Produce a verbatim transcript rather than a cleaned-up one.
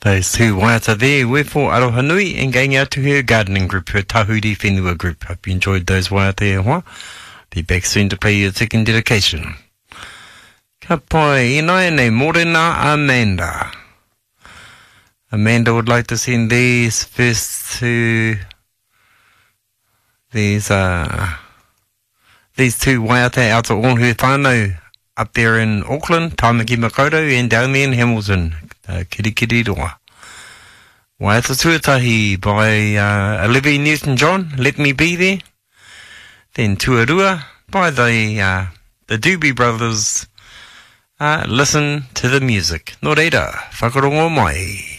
Those two waiata there were for Aroha Nui and going out to her gardening group, her Tahuri Whenua group. Hope you enjoyed those waiata there. Huh? Be back soon to play your second dedication. Ka pai, inai nei morena Amanda. Amanda would like to send these first to these uh these two waiata out to all her whānau up there in Auckland, Tāmaki Makaurau, and down there in Hamilton, uh, Kirikiri Roa. Waiata Tuatahi by uh, Olivia Newton-John, Let Me Be There. Then Tuarua by the uh, the Doobie Brothers, uh, Listen to the Music. Nō reira, whakarongo mai.